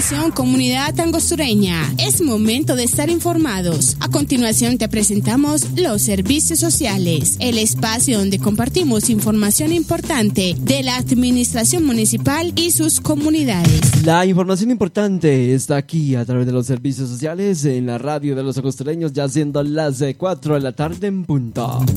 Atención, comunidad angostureña. Es momento de estar informados. A continuación te presentamos los servicios sociales, el espacio donde compartimos información importante de la administración municipal y sus comunidades. La información importante está aquí a través de los servicios sociales en la radio de los angostureños, ya siendo las 4 de la tarde en punto.